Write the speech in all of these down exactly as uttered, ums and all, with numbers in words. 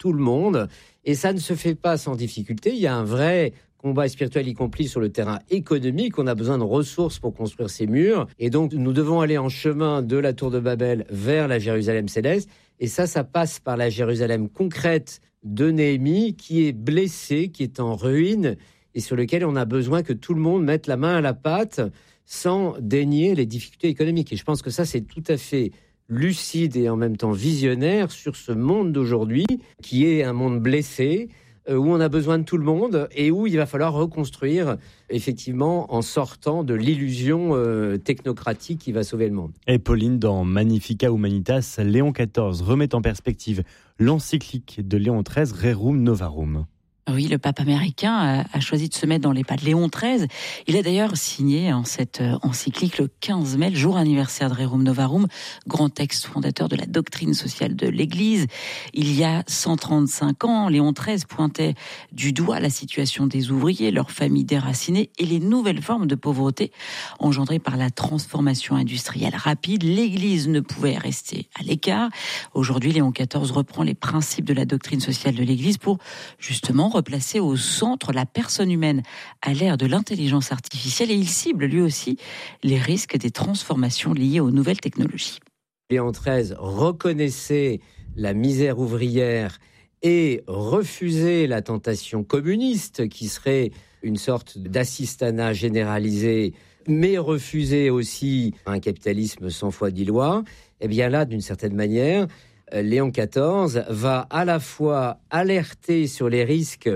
tout le monde. Et ça ne se fait pas sans difficulté. Il y a un vrai combat spirituel, y compris sur le terrain économique. On a besoin de ressources pour construire ces murs. Et donc, nous devons aller en chemin de la tour de Babel vers la Jérusalem céleste. Et ça, ça passe par la Jérusalem concrète de Néhémie, qui est blessée, qui est en ruine, et sur lequel on a besoin que tout le monde mette la main à la pâte sans dénier les difficultés économiques. Et je pense que ça, c'est tout à fait lucide et en même temps visionnaire sur ce monde d'aujourd'hui, qui est un monde blessé, où on a besoin de tout le monde et où il va falloir reconstruire, effectivement, en sortant de l'illusion euh, technocratique qui va sauver le monde. Et Pauline, dans Magnificat Humanitas, Léon quatorze remet en perspective l'encyclique de Léon treize, Rerum Novarum. Oui, le pape américain a choisi de se mettre dans les pas de Léon treize. Il a d'ailleurs signé en cette encyclique le quinze mai, le jour anniversaire de Rerum Novarum, grand texte fondateur de la doctrine sociale de l'Église. Il y a cent trente-cinq ans, Léon treize pointait du doigt la situation des ouvriers, leurs familles déracinées et les nouvelles formes de pauvreté engendrées par la transformation industrielle rapide. L'Église ne pouvait rester à l'écart. Aujourd'hui, Léon quatorze reprend les principes de la doctrine sociale de l'Église pour justement replacer au centre la personne humaine à l'ère de l'intelligence artificielle, et il cible lui aussi les risques des transformations liées aux nouvelles technologies. Léon treize reconnaissait la misère ouvrière et refusait la tentation communiste qui serait une sorte d'assistanat généralisé, mais refusait aussi un capitalisme sans foi ni loi. Et bien là, d'une certaine manière, Léon quatorze va à la fois alerter sur les risques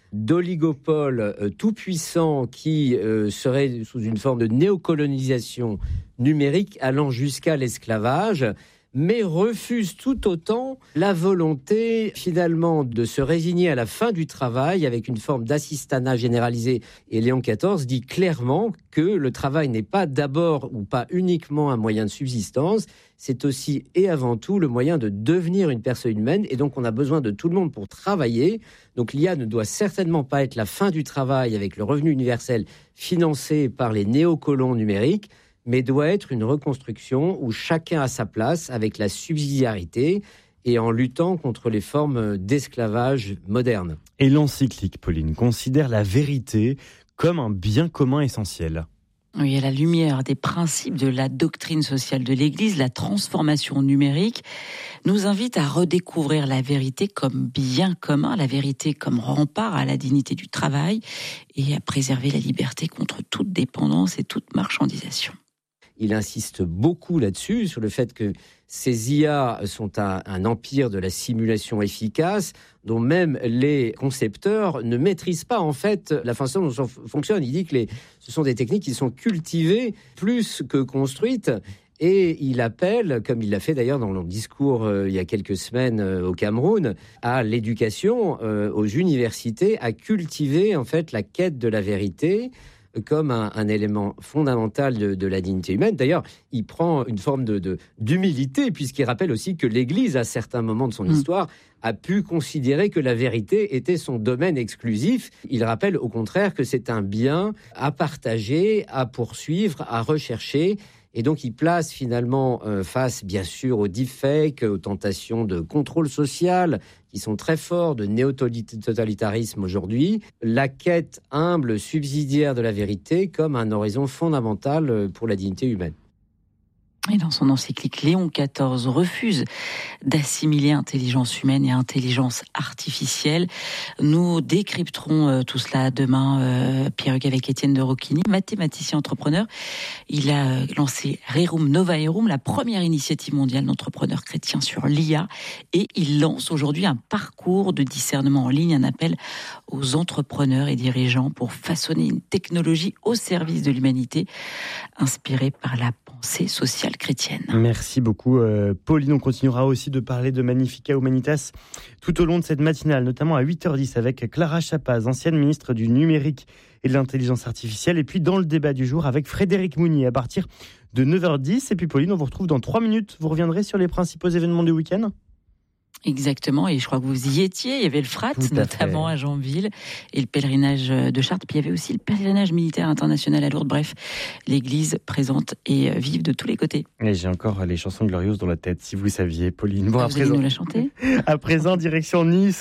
d'oligopole euh, tout-puissant qui euh, serait sous une forme de néocolonisation numérique allant jusqu'à l'esclavage, mais refuse tout autant la volonté finalement de se résigner à la fin du travail avec une forme d'assistanat généralisé. Et Léon quatorze dit clairement que le travail n'est pas d'abord ou pas uniquement un moyen de subsistance, c'est aussi et avant tout le moyen de devenir une personne humaine, et donc on a besoin de tout le monde pour travailler. Donc l'I A ne doit certainement pas être la fin du travail avec le revenu universel financé par les néocolons numériques, mais doit être une reconstruction où chacun a sa place avec la subsidiarité et en luttant contre les formes d'esclavage moderne. Et l'encyclique, Pauline, considère la vérité comme un bien commun essentiel. Oui, à la lumière des principes de la doctrine sociale de l'Église, la transformation numérique nous invite à redécouvrir la vérité comme bien commun, la vérité comme rempart à la dignité du travail et à préserver la liberté contre toute dépendance et toute marchandisation. Il insiste beaucoup là-dessus, sur le fait que ces I A sont un, un empire de la simulation efficace, dont même les concepteurs ne maîtrisent pas en fait la façon dont ça fonctionne. Il dit que les, ce sont des techniques qui sont cultivées plus que construites. Et il appelle, comme il l'a fait d'ailleurs dans le discours euh, il y a quelques semaines euh, au Cameroun, à l'éducation, euh, aux universités, à cultiver en fait la quête de la vérité comme un, un élément fondamental de, de la dignité humaine. D'ailleurs, il prend une forme de, de, d'humilité, puisqu'il rappelle aussi que l'Église, à certains moments de son mmh. histoire, a pu considérer que la vérité était son domaine exclusif. Il rappelle au contraire que c'est un bien à partager, à poursuivre, à rechercher. Et donc, il place finalement euh, face, bien sûr, aux deepfakes, aux tentations de contrôle social, qui sont très forts, de néo-totalitarisme aujourd'hui, la quête humble, subsidiaire de la vérité comme un horizon fondamental pour la dignité humaine. Et dans son encyclique, Léon quatorze refuse d'assimiler intelligence humaine et intelligence artificielle. Nous décrypterons euh, tout cela demain, euh, Pierre-Hugues, avec Étienne de Rocchini, mathématicien entrepreneur. Il a lancé Rerum Novarum, la première initiative mondiale d'entrepreneurs chrétiens sur l'I A. Et il lance aujourd'hui un parcours de discernement en ligne, un appel aux entrepreneurs et dirigeants pour façonner une technologie au service de l'humanité, inspirée par la pensée sociale chrétienne. Merci beaucoup euh, Pauline. On continuera aussi de parler de Magnificat Humanitas tout au long de cette matinale, notamment à huit heures dix avec Clara Chapaz, ancienne ministre du numérique et de l'intelligence artificielle, et puis dans le débat du jour avec Frédéric Mounier à partir de neuf heures dix. Et puis Pauline, on vous retrouve dans trois minutes. Vous reviendrez sur les principaux événements du week-end ? Exactement, et je crois que vous y étiez. Il y avait le Frat, à notamment fait. À Janville, et le pèlerinage de Chartres. Puis il y avait aussi le pèlerinage militaire international à Lourdes. Bref, l'église présente et vive de tous les côtés. Et j'ai encore les chansons glorieuses dans la tête, si vous saviez, Pauline. Bon, ah, à vous présent, allez nous la chanter ? À présent, direction Nice.